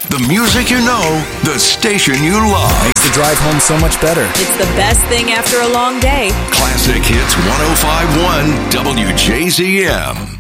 The music you know, the station you love. Makes the drive home so much better. It's the best thing after a long day. Classic Hits 105.1 WJZM.